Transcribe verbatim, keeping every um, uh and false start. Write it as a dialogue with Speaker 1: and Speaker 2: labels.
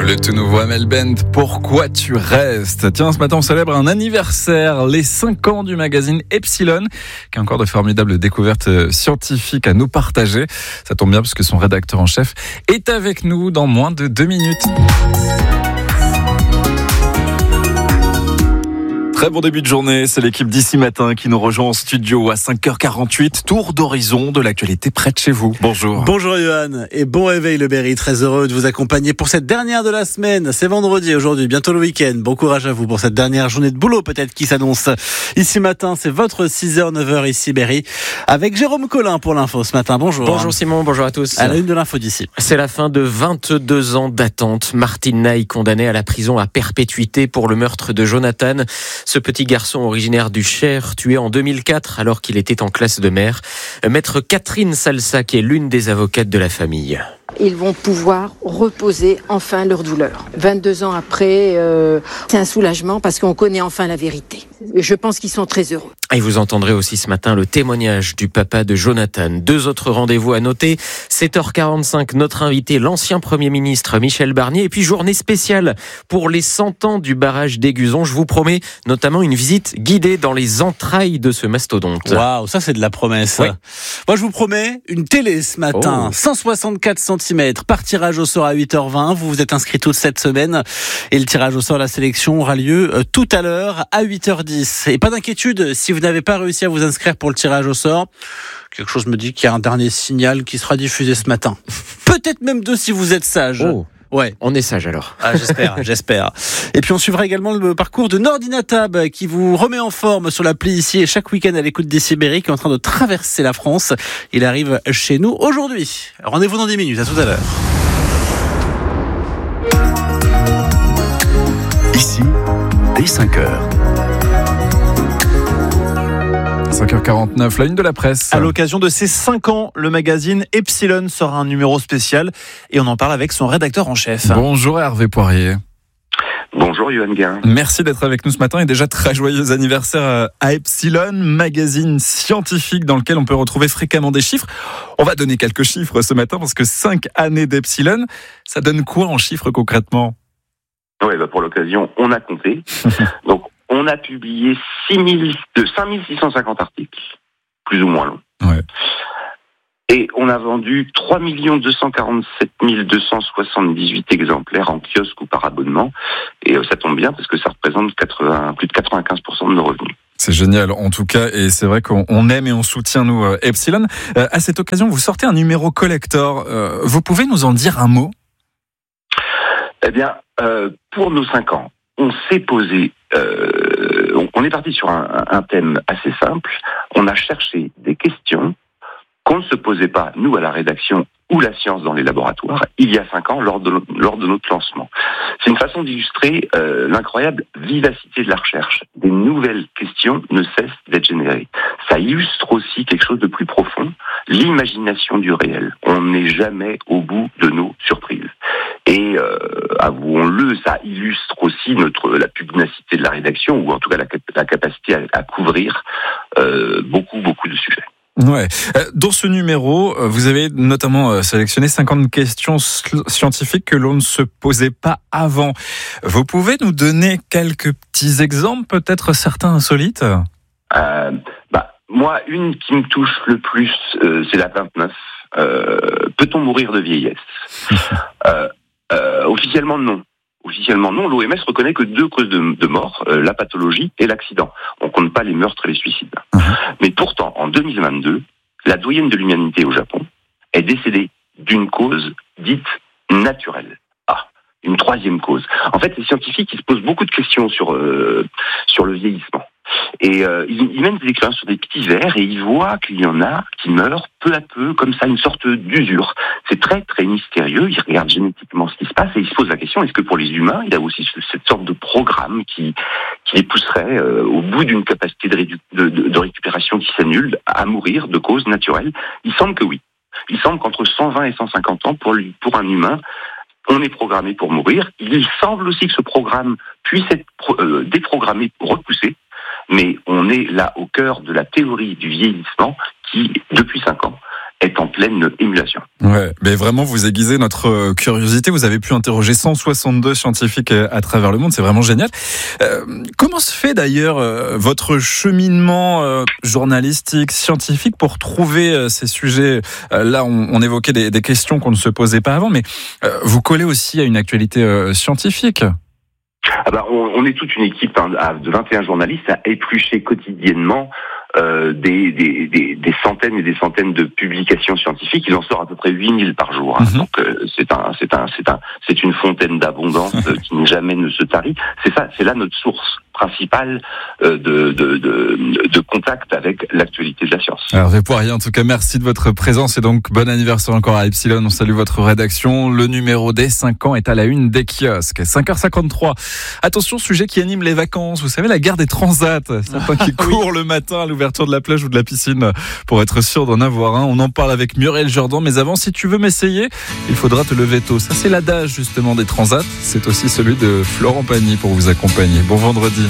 Speaker 1: Le tout nouveau Amel Bent, Pourquoi tu restes? Tiens, ce matin on célèbre un anniversaire, les cinq ans du magazine Epsilon, qui a encore de formidables découvertes scientifiques à nous partager. Ça tombe bien parce que son rédacteur en chef est avec nous dans moins de deux minutes. Très bon début de journée, c'est l'équipe d'ici matin qui nous rejoint en studio à cinq heures quarante-huit. Tour d'horizon de l'actualité près de chez vous. Bonjour.
Speaker 2: Bonjour Johan et bon réveil le Berry. Très heureux de vous accompagner pour cette dernière de la semaine. C'est vendredi aujourd'hui, bientôt le week-end. Bon courage à vous pour cette dernière journée de boulot peut-être qui s'annonce. Ici matin, c'est votre six heures neuf heures ici Berry avec Jérôme Collin pour l'info ce matin. Bonjour.
Speaker 3: Bonjour Simon, bonjour à tous.
Speaker 2: À la une de l'info d'ici.
Speaker 3: C'est la fin de vingt-deux ans d'attente. Martine Naï condamnée à la prison à perpétuité pour le meurtre de Jonathan. Ce petit garçon originaire du Cher, tué en deux mille quatre alors qu'il était en classe de mer. Maître Catherine Salsac est l'une des avocates de la famille.
Speaker 4: Ils vont pouvoir reposer enfin leur douleur. vingt-deux ans après, euh, c'est un soulagement parce qu'on connaît enfin la vérité. Et je pense qu'ils sont très heureux.
Speaker 3: Et vous entendrez aussi ce matin le témoignage du papa de Jonathan. Deux autres rendez-vous à noter. sept heures quarante-cinq, notre invité, l'ancien Premier ministre Michel Barnier. Et puis journée spéciale pour les cent ans du barrage d'Aiguzon. Je vous promets notamment une visite guidée dans les entrailles de ce mastodonte.
Speaker 2: Waouh, ça c'est de la promesse.
Speaker 3: Ouais.
Speaker 2: Moi je vous promets une télé ce matin,
Speaker 3: Oh.
Speaker 2: cent soixante-quatre centimètres, par tirage au sort à huit heures vingt. Vous vous êtes inscrits toute cette semaine et le tirage au sort, la sélection aura lieu euh, tout à l'heure à huit heures dix. Et pas d'inquiétude, si vous n'avez pas réussi à vous inscrire pour le tirage au sort, quelque chose me dit qu'il y a un dernier signal qui sera diffusé ce matin. Peut-être même deux si vous êtes sage.
Speaker 3: Oh.
Speaker 2: Ouais.
Speaker 3: On est sage alors.
Speaker 2: Ah, j'espère, j'espère. Et puis on suivra également le parcours de Nordinatab qui vous remet en forme sur l'appli ici et chaque week-end à l'écoute d'Ici Berry qui est en train de traverser la France. Il arrive chez nous aujourd'hui. Rendez-vous dans dix minutes, à tout à l'heure.
Speaker 5: Ici, dès cinq heures.
Speaker 1: cinq heures quarante-neuf, la une de la presse.
Speaker 6: À l'occasion de ses cinq ans, le magazine Epsilon sort un numéro spécial et on en parle avec son rédacteur en chef.
Speaker 1: Bonjour Hervé Poirier.
Speaker 7: Bonjour Yohann Guin.
Speaker 1: Merci d'être avec nous ce matin et déjà très joyeux anniversaire à Epsilon, magazine scientifique dans lequel on peut retrouver fréquemment des chiffres. On va donner quelques chiffres ce matin parce que cinq années d'Epsilon, ça donne quoi en chiffres concrètement?
Speaker 7: Ouais, bah pour l'occasion, on a compté. Donc, on a publié six mille, de cinq mille six cent cinquante articles, plus ou moins longs.
Speaker 1: Ouais.
Speaker 7: Et on a vendu trois millions deux cent quarante-sept mille deux cent soixante-dix-huit exemplaires en kiosque ou par abonnement. Et ça tombe bien parce que ça représente quatre-vingts, plus de quatre-vingt-quinze pour cent de nos revenus.
Speaker 1: C'est génial en tout cas et c'est vrai qu'on on aime et on soutient nous euh, Epsilon. Euh, à cette occasion, vous sortez un numéro collector. Euh, vous pouvez nous en dire un mot?
Speaker 7: Eh bien, euh, pour nos cinq ans, on s'est posé, euh, on, on est parti sur un, un thème assez simple. On a cherché des questions qu'on ne se posait pas, nous, à la rédaction ou la science dans les laboratoires, il y a cinq ans, lors de, lors de notre lancement. C'est une façon d'illustrer euh, l'incroyable vivacité de la recherche. Des nouvelles questions ne cessent d'être générées. Ça illustre aussi quelque chose de plus profond, l'imagination du réel. On n'est jamais au bout de nos surprises. Et euh, avouons-le, ça illustre aussi notre la pugnacité de la rédaction, ou en tout cas la, la capacité à, à couvrir euh, beaucoup, beaucoup de sujets.
Speaker 1: Ouais. Dans ce numéro, vous avez notamment sélectionné cinquante questions scientifiques que l'on ne se posait pas avant. Vous pouvez nous donner quelques petits exemples, peut-être certains insolites?
Speaker 7: euh, bah, Moi, une qui me touche le plus, euh, c'est la vingt-neuf. Euh, peut-on mourir de vieillesse? euh, euh, Officiellement, non. Officiellement non, l'O M S reconnaît que deux causes de, de mort, euh, la pathologie et l'accident. On compte pas les meurtres et les suicides. Mmh. Mais pourtant, en deux mille vingt-deux, la doyenne de l'humanité au Japon est décédée d'une cause dite naturelle. Ah, une troisième cause. En fait, les scientifiques ils se posent beaucoup de questions sur euh, sur le vieillissement. Et euh, ils, ils mènent des expériences sur des petits vers et ils voient qu'il y en a qui meurent peu à peu, comme ça, une sorte d'usure. C'est très, très mystérieux. Ils regardent génétiquement ce qui se passe et ils se posent la question, est-ce que pour les humains, il y a aussi cette sorte de programme qui, qui les pousserait, euh, au bout d'une capacité de, rédu- de, de, de récupération qui s'annule, à mourir de cause naturelle? Il semble que oui. Il semble qu'entre cent vingt et cent cinquante ans, pour, lui, pour un humain, on est programmé pour mourir. Il semble aussi que ce programme puisse être euh, déprogrammé, repoussé. Mais on est là au cœur de la théorie du vieillissement qui, depuis cinq ans, est en pleine émulation.
Speaker 1: Ouais, mais vraiment, vous aiguisez notre curiosité. Vous avez pu interroger cent soixante-deux scientifiques à travers le monde. C'est vraiment génial. Euh, comment se fait d'ailleurs euh, votre cheminement euh, journalistique, scientifique pour trouver euh, ces sujets? euh, Là, on, on évoquait des, des questions qu'on ne se posait pas avant, mais euh, vous collez aussi à une actualité euh, scientifique.
Speaker 7: Ah bah, on, on est toute une équipe hein, de vingt et un journalistes à éplucher quotidiennement euh, des, des, des, des centaines et des centaines de publications scientifiques. Il en sort à peu près huit mille par jour. Hein. Mm-hmm. Donc euh, c'est un, c'est un, c'est un, c'est une fontaine d'abondance euh, qui jamais ne se tarit. C'est ça, c'est là notre source principale euh, de, de, de, de contact avec l'actualité de la science.
Speaker 1: Alors Poirier, en tout cas, merci de votre présence et donc bon anniversaire encore à Epsilon. On salue votre rédaction. Le numéro des cinq ans est à la une des kiosques. cinq heures cinquante-trois. Attention, sujet qui anime les vacances. Vous savez, la guerre des transats. Certains qui courent le matin à l'ouverture de la plage ou de la piscine pour être sûr d'en avoir un. On en parle avec Muriel Jordan. Mais avant, si tu veux m'essayer, il faudra te lever tôt. Ça, c'est l'adage justement des transats. C'est aussi celui de Florent Pagny pour vous accompagner. Bon vendredi.